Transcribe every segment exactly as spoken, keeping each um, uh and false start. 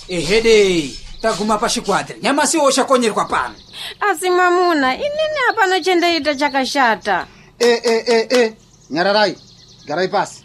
ehede taguma pashikwati nyama si oshakonyerwa pano asi mwamuna inini hapano chendeita chakashata e e e e Nyararai garai pasi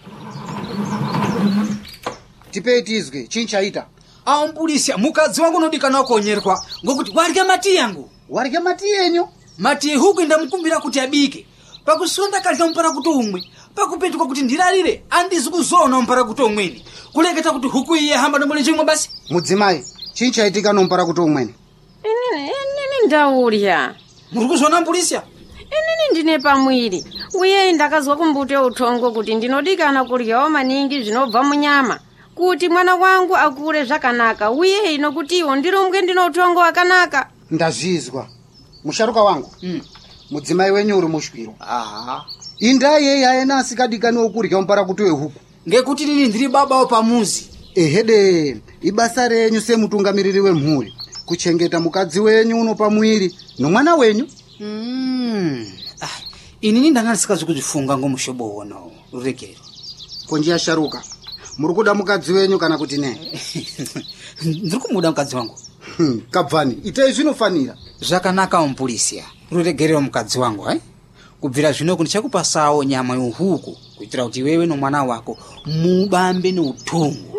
tipei tizwe chinchaita aumbulisya mukadzi wangu nodikana konyerwa ngokuti warya mati yangu warya mati yenyu mati huku ndamukumbira kuti abike pakusonda kalita mpara kuti umwe pakupetuka kuti ndirarire andizi kuzona mpara kuti umweni kuleketa kuti huku iye hamba ndomole chimwe basi mudzimai chinchaitika nompara kuti umweni inini inini ndaurya muri kuzona mbulisya inini ndine pamwiri uye ndakazwa kumbuto uthongo kuti ndinodikana kuryawo maningi zvinobva munyama kuti mwana wangu akure zvakanaka uye ino kuti iwo ndirumbwe ndino uthongo wakanaka ndazvizwa musharuka wangu mm. mudzimai wenyu uri mushwiro aha indai yeye aena asikadikaniwo kurya mpara kuti wehuku ngekuti nini ndiri babawo pamuzi ehede ibasa renyu semutungamiriri wemhuri kuchengeta mukadzi wenyu uno pamwiri nomwana wenyu mm. ah, inini ndanga ndisikazi kuzvifunga ngomushobo uno rurekero konjia sharuka muri kuda mukadzi wenyu kana kuti ne ndiri kumuda mukadzi wangu hmm, kabvani itai zvinofanira zvakanaka mumpulisya ruregerero mukadzi wangu eh? kubvira zvino ndichakupasawo nyama yohuku kuitira kuti wewe nomwana wako mubambe neuthungu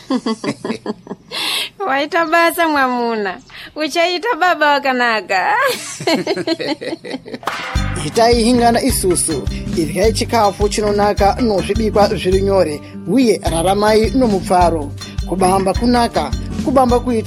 waita basa mwamuna uchaita baba wakanaka itai hingana isusu iryai chikafu chinonaka nozvibikwa zviri nyore uye raramai nomupfaro kubamba kunaka kubamba kuita